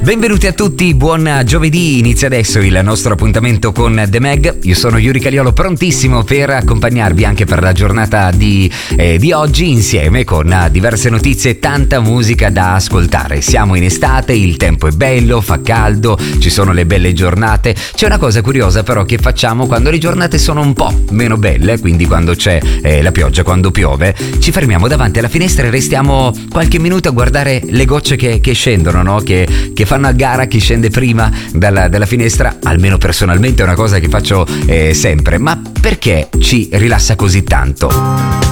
Benvenuti a tutti, buon giovedì, inizia adesso il nostro appuntamento con The Mag. Io sono Yuri Caliolo, prontissimo per accompagnarvi anche per la giornata di oggi, insieme con diverse notizie e tanta musica da ascoltare. Siamo in estate, il tempo è bello, fa caldo, ci sono le belle giornate. C'è una cosa curiosa però che facciamo quando le giornate sono un po' meno belle, quindi quando c'è la pioggia, quando piove, ci fermiamo davanti alla finestra e restiamo qualche minuto a guardare le gocce che scendono, no? Che fanno a gara chi scende prima dalla finestra. Almeno personalmente è una cosa che faccio sempre. Ma perché ci rilassa così tanto?